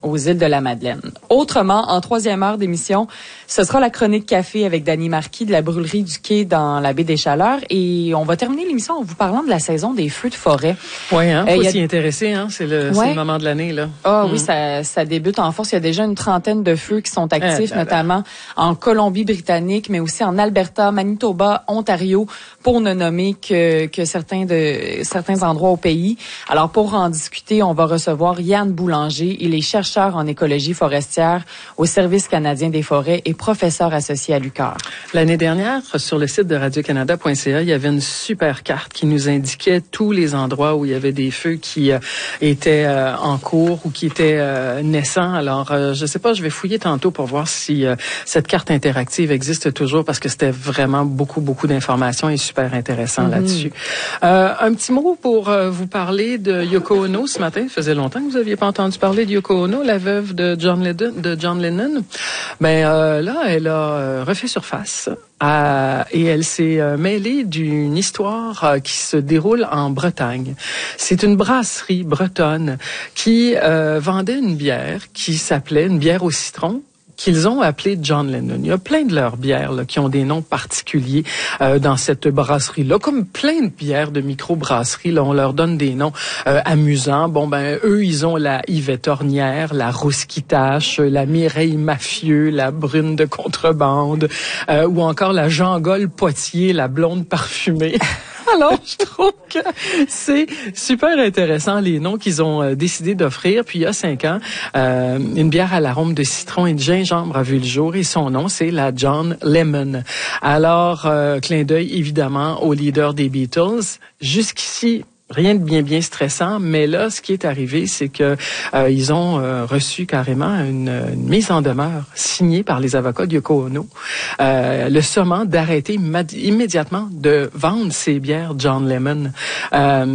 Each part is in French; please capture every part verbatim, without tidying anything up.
aux îles de la Madeleine. Autrement, en troisième heure d'émission, ce sera la chronique café avec Dany Marquis de la brûlerie du Quai dans la baie des Chaleurs. Et on va terminer l'émission en vous parlant de la saison des feux de forêt. Oui, hein, faut euh, s'y a... intéresser, hein, c'est le, ouais. c'est le moment de l'année, là. Ah mmh. oui, ça, ça débute en force. Il y a déjà une trentaine de feux qui sont actifs, ah, notamment en Colombie-Britannique, mais aussi en Alberta, Manitoba, Ontario, pour ne nommer que, que certains de, certains endroits au pays. Alors, pour en discuter, on va recevoir Yann Boulanger. Il est chercheur en écologie forestière au Service canadien des forêts et professeur associé à l'U Q A R. L'année dernière, sur le site de radio canada point c a, il y avait une super carte qui nous indiquait tous les endroits où il y avait des feux qui euh, étaient euh, en cours ou qui étaient euh, naissants. Alors, euh, je sais pas, je vais fouiller tantôt pour voir si euh, cette carte interactive existe toujours parce que c'était vraiment beaucoup, beaucoup d'informations et super intéressant mm-hmm. là-dessus. Euh, un petit mot pour euh, vous parler de Yoko Ono ce matin. Il faisait longtemps que vous n'aviez pas entendu parler de Yoko Ono, la veuve de John Lennon. De John Lennon. Ben euh, là, elle a euh, refait surface euh, et elle s'est euh, mêlée d'une histoire euh, qui se déroule en Bretagne. C'est une brasserie bretonne qui euh, vendait une bière qui s'appelait une bière au citron, qu'ils ont appelé John Lennon. Il y a plein de leurs bières là, qui ont des noms particuliers euh, dans cette brasserie-là, comme plein de bières de micro-brasseries. Là, on leur donne des noms euh, amusants. Bon, ben eux, ils ont la Yvette Ornière, la Rousse qui tâche, la Mireille Mafieux, la Brune de contrebande, euh, ou encore la Jean-Gol Potier, la blonde parfumée. Alors, je trouve que c'est super intéressant, les noms qu'ils ont euh, décidé d'offrir. Puis, il y a cinq ans, euh, une bière à l'arôme de citron et de gingembre a vu le jour et son nom, c'est la John Lemon. Alors, euh, clin d'œil, évidemment, au leader des Beatles. Jusqu'ici, rien de bien, bien stressant, mais là, ce qui est arrivé, c'est que euh, ils ont euh, reçu carrément une, une mise en demeure signée par les avocats de Yoko Ono, euh, le sommant d'arrêter imad- immédiatement de vendre ces bières John Lemon. Euh,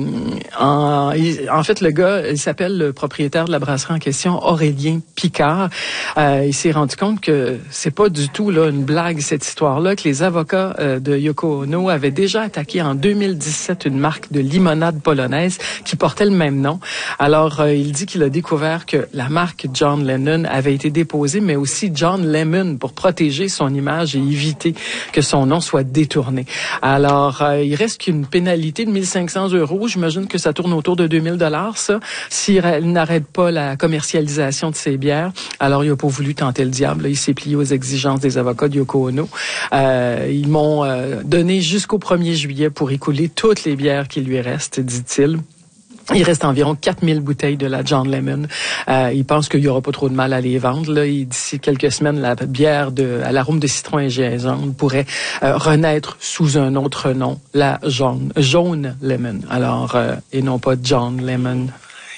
en, il, en fait, le gars, il s'appelle le propriétaire de la brasserie en question, Aurélien Picard. Euh, il s'est rendu compte que c'est pas du tout là une blague cette histoire-là, que les avocats euh, de Yoko Ono avaient déjà attaqué en deux mille dix-sept une marque de limonade polonaise qui portait le même nom. Alors, euh, il dit qu'il a découvert que la marque John Lennon avait été déposée, mais aussi John Lemon pour protéger son image et éviter que son nom soit détourné. Alors, euh, il reste qu'une pénalité de mille cinq cents euros. J'imagine que ça tourne autour de deux mille dollars, ça, s'il n'arrête pas la commercialisation de ses bières. Alors, il n'a pas voulu tenter le diable. Là. Il s'est plié aux exigences des avocats de Yoko Ono. Euh, ils m'ont euh, donné jusqu'au premier juillet pour écouler toutes les bières qui lui restent, dit-il. Il reste environ quatre mille bouteilles de la John Lemon. Euh, il pense qu'il y aura pas trop de mal à les vendre. Là, et d'ici quelques semaines, la bière de, à l'arôme de citron et gingembre pourrait euh, renaître sous un autre nom, la jaune, jaune Lemon. Alors, euh, et non pas John Lemon.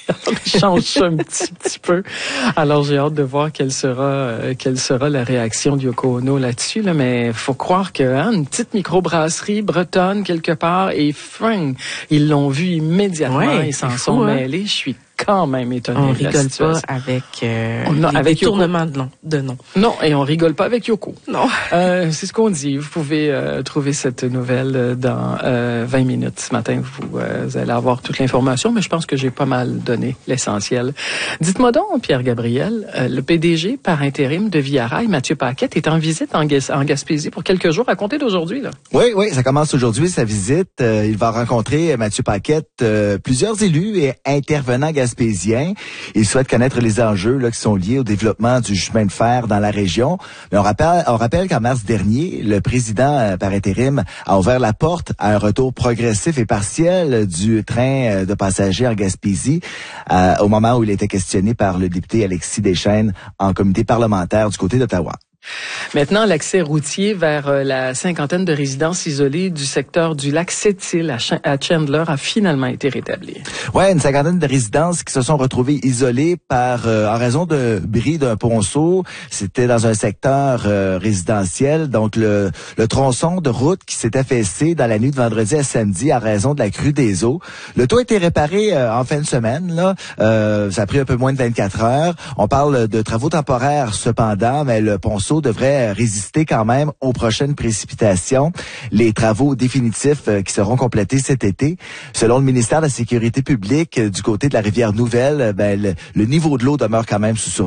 On change ça un petit, petit peu. Alors, j'ai hâte de voir quelle sera, euh, quelle sera la réaction de Yoko Ono là-dessus. Là. Mais faut croire que hein, une petite microbrasserie bretonne quelque part et fin, ils l'ont vu immédiatement. Ouais, ils s'en fou, sont hein? mêlés. Je suis quand même étonné. On de la rigole situation. pas avec euh, on, non, les avec détournements de nom, de nom. Non, et on rigole pas avec Yoko. Non. Euh, c'est ce qu'on dit. Vous pouvez euh, trouver cette nouvelle dans euh, vingt minutes ce matin. Vous, euh, vous allez avoir toute l'information, mais je pense que j'ai pas mal donné l'essentiel. Dites-moi donc, Pierre-Gabriel, euh, le P D G par intérim de Via Rail, Mathieu Paquette, est en visite en, Gas- en Gaspésie pour quelques jours à compter d'aujourd'hui. Là. Oui, oui, ça commence aujourd'hui, sa visite. Euh, il va rencontrer, Mathieu Paquette, euh, plusieurs élus et intervenants gaspésiens. Il souhaite connaître les enjeux là, qui sont liés au développement du chemin de fer dans la région. Mais on rappelle, on rappelle qu'en mars dernier, le président euh, par intérim a ouvert la porte à un retour progressif et partiel du train euh, de passagers en Gaspésie euh, au moment où il était questionné par le député Alexis Deschênes en comité parlementaire du côté d'Ottawa. Maintenant, l'accès routier vers euh, la cinquantaine de résidences isolées du secteur du lac Sept-Îles à, Ch- à Chandler a finalement été rétabli. Ouais, une cinquantaine de résidences qui se sont retrouvées isolées par euh, en raison de bris d'un ponceau. C'était dans un secteur euh, résidentiel, donc le, le tronçon de route qui s'est affaissé dans la nuit de vendredi à samedi à raison de la crue des eaux. Le tout a été réparé euh, en fin de semaine. Là, euh, ça a pris un peu moins de vingt-quatre heures. On parle de travaux temporaires cependant, mais le ponceau d'eau devrait résister quand même aux prochaines précipitations. Les travaux définitifs qui seront complétés cet été. Selon le ministère de la Sécurité publique, du côté de la rivière Nouvelle, ben, le, le niveau de l'eau demeure quand même sous surveillance.